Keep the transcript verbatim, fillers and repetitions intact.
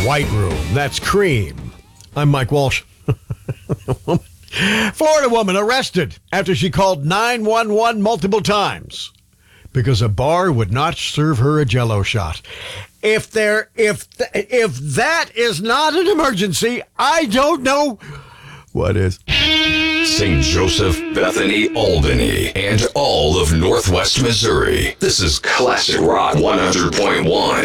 White Room. That's Cream. I'm Mike Walsh. Florida woman arrested after she called nine one one multiple times because a bar would not serve her a Jell-O shot. If there, if th- if that is not an emergency, I don't know what is. Saint Joseph, Bethany, Albany, and all of Northwest Missouri. This is Classic Rock one hundred point one.